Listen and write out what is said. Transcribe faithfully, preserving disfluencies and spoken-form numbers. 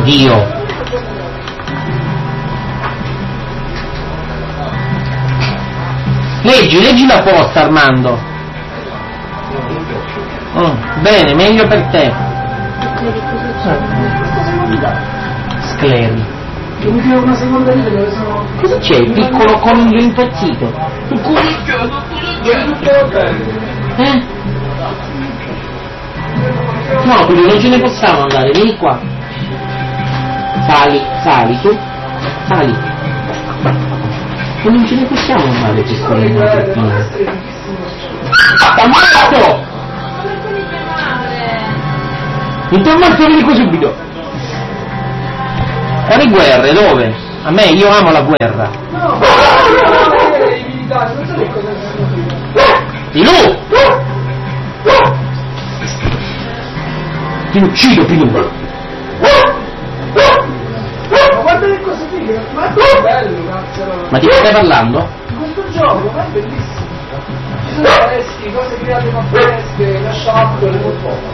Dio. Leggi, leggi la posta, Armando. Mm, bene, meglio per te. Scleri. Una seconda vita dove sono... Cosa c'è? Il piccolo coniglio impazzito? Un coniglio, eh? No, quindi non ce ne possiamo andare, vieni qua. Sali, sali tu, sali. E non ce ne possiamo andare, piccolino. Sta morto! Mi sto morto, vieni qua subito. E le guerre, dove? A me, io amo la guerra. No, i militari, non so che cosa sono. Pilù! Ti uccido, Pilù! Ma guarda che cosa figa, ma è bello, cazzo! Ma di che stai parlando? Questo gioco, ma è bellissimo! Ci sono testi, cose create ma fresche, la shop, le foto.